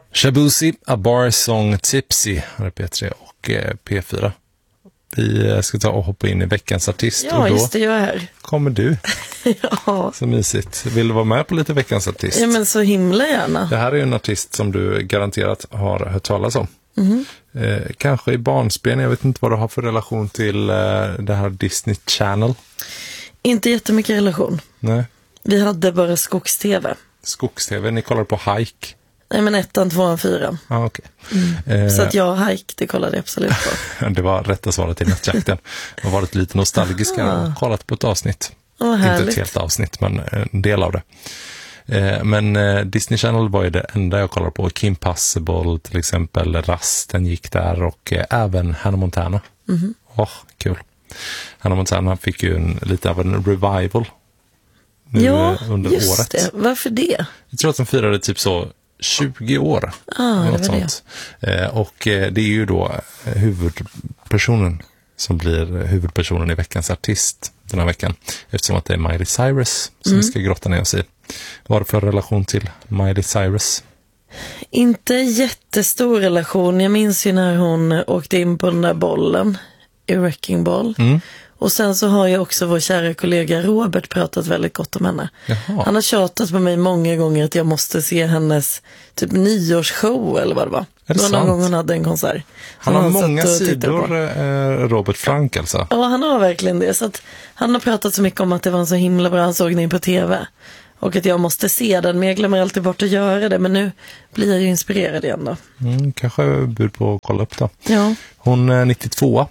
Shabuzi, A Bar Song Tipsy, här är P3 och P4. Vi ska ta och hoppa in i veckans artist. Ja, och då just det, jag är här. Kommer du. Ja. Så mysigt. Vill du vara med på lite veckans artist? Ja, men så himla gärna. Det här är ju en artist som du garanterat har hört talas om. Kanske i barnsben, jag vet inte vad du har för relation till det här Disney Channel. Inte jättemycket relation. Nej. Vi hade bara skogs-tv. Skogs-tv, ni kollar på Hike. Nej, men 1, 2, 4. Ah, okay. Så att jag Hike, det kollade jag absolut på. Det var rätta svaret till nattjakten. Jag har varit lite nostalgisk och kollat på ett avsnitt. Inte ett helt avsnitt, men en del av det. Men Disney Channel var ju det enda jag kollade på. Kim Possible till exempel, Rasten gick där och även Hannah Montana. Kul. Hannah Montana fick ju lite av en revival nu under just året. Det. Varför det? Jag tror att de firade typ så 20 år. Något sånt. Och det är ju då huvudpersonen som blir huvudpersonen i veckans artist den här veckan. Eftersom att det är Miley Cyrus som vi ska grotta ner oss i. Vad har du för relation till Miley Cyrus? Inte jättestor relation. Jag minns ju när hon åkte in på den där bollen i Wrecking Ball. Och sen så har ju också vår kära kollega Robert pratat väldigt gott om henne. Jaha. Han har tjatat på mig många gånger att jag måste se hennes typ nyårsshow eller vad det var. Är det var sant? Någon gång hon hade en konsert. Han har många sidor, Robert Frank alltså. Ja, han har verkligen det. Så att han har pratat så mycket om att det var en så himla bra ansågning på tv. Och att jag måste se den, men jag glömmer alltid bort att göra det. Men nu blir jag ju inspirerad igen då. Kanske bud på att kolla upp då. Ja. Hon är 92.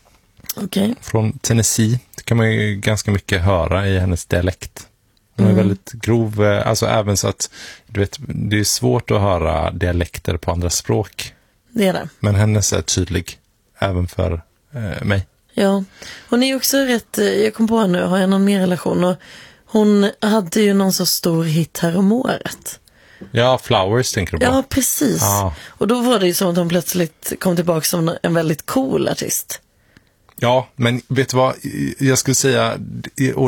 Okej. Från Tennessee. Det kan man ju ganska mycket höra i hennes dialekt. Hon är väldigt grov, alltså även så att du vet, det är svårt att höra dialekter på andra språk. Det är det. Men hennes är tydlig, även för mig. Ja, hon är ju också rätt, jag kom på nu, har jag någon mer relation? Och hon hade ju någon så stor hit här om året. Ja, Flowers tänker du på. Ja, precis. Ja. Och då var det ju som att hon plötsligt kom tillbaka som en väldigt cool artist. Ja, men vet du vad jag skulle säga, och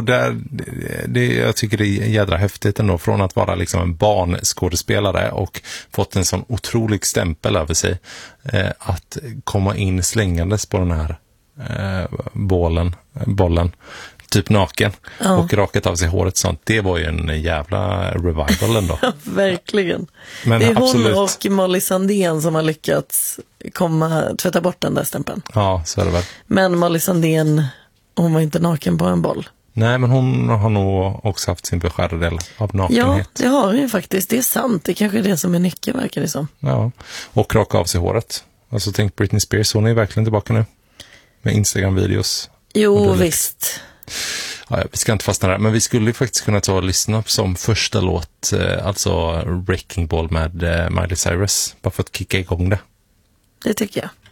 jag tycker det är jädra häftigt ändå, från att vara liksom en barnskådespelare och fått en sån otrolig stämpel över sig, att komma in slängandes på den här bollen typ naken och rakat av sig håret sånt. Det var ju en jävla revival ändå. Ja, verkligen. Men det är absolut. hon och Molly Sandén som har lyckats tvätta bort den där stämpeln. Ja, så är det väl. Men Molly Sandén, hon var inte naken på en boll. Nej, men hon har nog också haft sin beskärda del av nakenhet. Ja, det har hon ju faktiskt. Det är sant. Det kanske är det som är nyckeln, verkar det som. Ja, och raka av sig håret. Alltså tänk Britney Spears, hon är verkligen tillbaka nu. Med Instagram-videos. Jo, visst. Ja, vi ska inte fastna där, men vi skulle ju faktiskt kunna ta och lyssna som första låt, alltså Wrecking Ball med Miley Cyrus, bara för att kicka igång det. Det tycker jag.